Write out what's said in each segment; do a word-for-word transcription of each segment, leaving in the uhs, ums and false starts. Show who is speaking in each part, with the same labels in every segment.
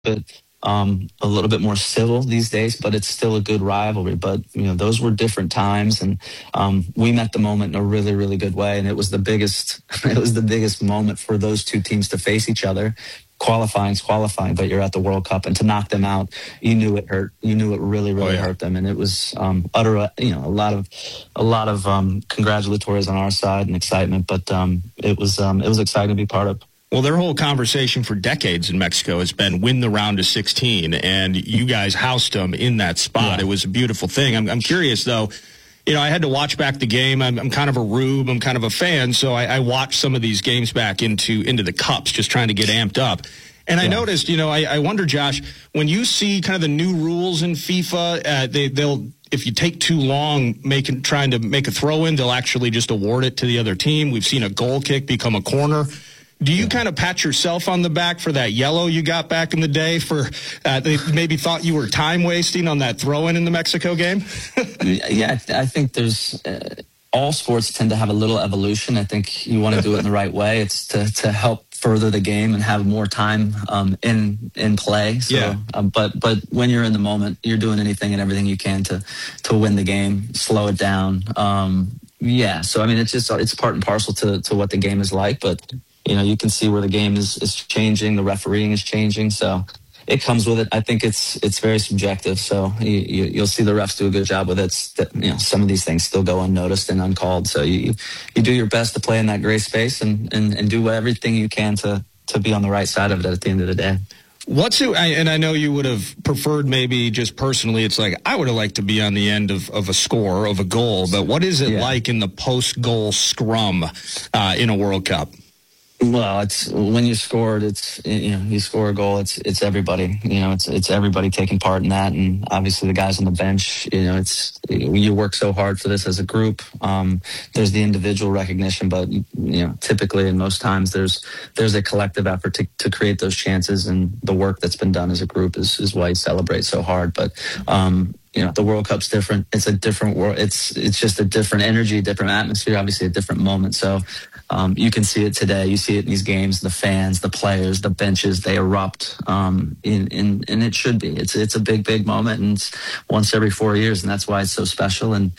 Speaker 1: bit um, a little bit more civil these days, but it's still a good rivalry. But you know, those were different times, and um, we met the moment in a really, really good way. And it was the biggest, it was the biggest moment for those two teams to face each other. Qualifying's qualifying, but you're at the World Cup, and to knock them out, you knew it hurt. You knew it really, really
Speaker 2: Oh, yeah.
Speaker 1: hurt them, and it was um, utter, you know, a lot of, a lot of um, congratulatories on our side and excitement. But um, it was, um, it was exciting to be part of.
Speaker 2: Well, their whole conversation for decades in Mexico has been win the round of sixteen, and you guys housed them in that spot.
Speaker 1: Yeah.
Speaker 2: It was a beautiful thing. I'm, I'm curious, though. You know, I had to watch back the game. I'm, I'm kind of a rube. I'm kind of a fan, so I, I watched some of these games back into into the cups, just trying to get amped up. And I
Speaker 1: Yeah.
Speaker 2: noticed, you know, I, I wonder, Josh, when you see kind of the new rules in FIFA, uh, they, they'll if you take too long making trying to make a throw in, they'll actually just award it to the other team. We've seen a goal kick become a corner. Do you kind of pat yourself on the back for that yellow you got back in the day for uh, they maybe thought you were time wasting on that throw-in in the Mexico game?
Speaker 1: Yeah, I think there's uh, all sports tend to have a little evolution. I think you want to do it in the right way. It's to, to help further the game and have more time um, in in play. So,
Speaker 2: Yeah.
Speaker 1: um, but but when you're in the moment, you're doing anything and everything you can to to win the game, slow it down. Um, yeah, so I mean, it's just it's part and parcel to to what the game is like, but. You know, you can see where the game is, is changing, the refereeing is changing, so it comes with it. I think it's it's very subjective, so you, you, you'll see the refs do a good job with it. It's, you know, some of these things still go unnoticed and uncalled, so you you do your best to play in that gray space and, and, and do everything you can to, to be on the right side of it at the end of the day.
Speaker 2: What's it, and I know you would have preferred maybe just personally, it's like I would have liked to be on the end of, of a score, of a goal, but what is it
Speaker 1: Yeah.
Speaker 2: like in the post-goal scrum uh, in a World Cup?
Speaker 1: Well, it's when you scored, it's, you know, you score a goal, it's it's everybody, you know, it's it's everybody taking part in that, and obviously the guys on the bench, you know, it's you work so hard for this as a group. Um, there's the individual recognition, but you know, typically and most times there's there's a collective effort to, to create those chances, and the work that's been done as a group is is why you celebrate so hard. But um, you know, the World Cup's different. It's a different world. It's it's just a different energy, different atmosphere, obviously a different moment. So. Um, you can see it today. You see it in these games. The fans, the players, the benches, they erupt. Um, in, in, and it should be. It's it's a big, big moment, and it's once every four years, and that's why it's so special. And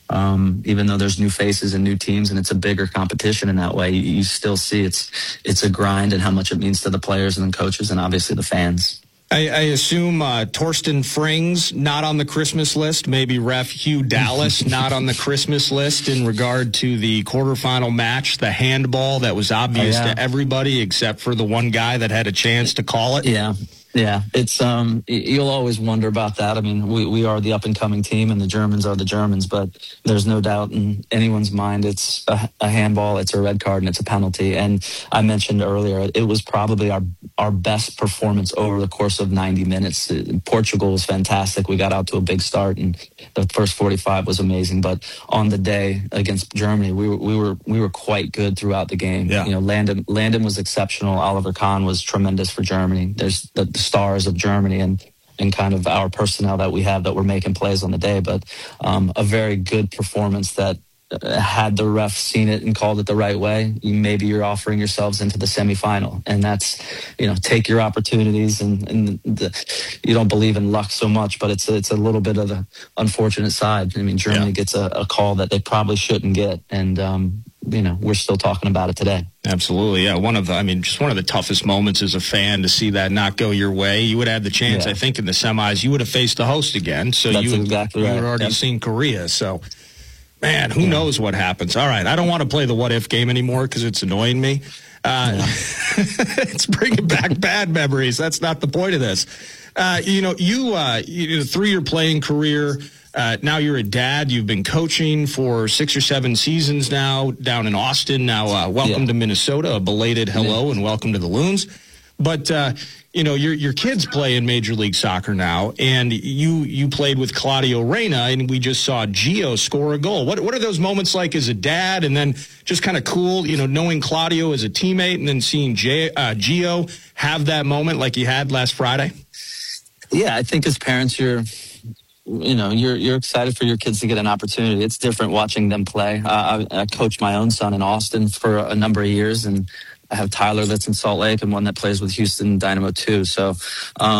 Speaker 1: um, even though there's new faces and new teams, and it's a bigger competition in that way, you, you still see it's it's a grind and how much it means to the players and the coaches, and obviously the fans.
Speaker 2: I, I assume uh, Torsten Frings not on the Christmas list. Maybe ref Hugh Dallas not on the Christmas list in regard to the quarterfinal match, the handball that was obvious
Speaker 1: Oh, yeah.
Speaker 2: to everybody except for the one guy that had a chance to call it.
Speaker 1: Yeah. Yeah, it's um. You'll always wonder about that. I mean, we, we are the up and coming team, and the Germans are the Germans. But there's no doubt in anyone's mind it's a, a handball, it's a red card, and it's a penalty. And I mentioned earlier, it was probably our our best performance over the course of ninety minutes. Portugal was fantastic. We got out to a big start, and the first forty-five was amazing. But on the day against Germany, we were we were we were quite good throughout the game.
Speaker 2: Yeah.
Speaker 1: You know, Landon Landon was exceptional. Oliver Kahn was tremendous for Germany. There's the stars of Germany and and kind of our personnel that we have that were making plays on the day, but um, a very good performance that uh, had the ref seen it and called it the right way, you, maybe you're offering yourselves into the semifinal, and that's, you know, take your opportunities, and, and the, you don't believe in luck so much, but it's a, it's a little bit of the unfortunate side. I mean, Germany
Speaker 2: Yeah.
Speaker 1: gets a, a call that they probably shouldn't get, and um, you know, we're still talking about it today.
Speaker 2: Absolutely, yeah. One of the, I mean, just one of the toughest moments as a fan to see that not go your way. You would have the chance,
Speaker 1: Yeah.
Speaker 2: I think, in the semis, you would have faced the host again. So
Speaker 1: That's
Speaker 2: you,
Speaker 1: exactly
Speaker 2: you
Speaker 1: right.
Speaker 2: had already
Speaker 1: Yep.
Speaker 2: seen Korea. So, man, who knows what happens? All right, I don't want to play the what if game anymore because it's annoying me. Uh,
Speaker 1: Yeah.
Speaker 2: it's bringing back bad memories. That's not the point of this. Uh, you know, you, uh, you through your playing career. Uh, now you're a dad. You've been coaching for six or seven seasons now down in Austin. Now, uh, welcome
Speaker 1: Yeah.
Speaker 2: to Minnesota. A belated hello
Speaker 1: Yeah.
Speaker 2: and welcome to the Loons. But, uh, you know, your your kids play in Major League Soccer now, and you you played with Claudio Reyna, and we just saw Gio score a goal. What what are those moments like as a dad, and then just kind of cool, you know, knowing Claudio as a teammate, and then seeing J, uh, Gio have that moment like he had last Friday?
Speaker 1: Yeah, I think as parents, you're, you know, you're you're excited for your kids to get an opportunity. It's different watching them play. Uh, I, I coached my own son in Austin for a number of years, and I have Tyler that's in Salt Lake and one that plays with Houston Dynamo too. So. Um,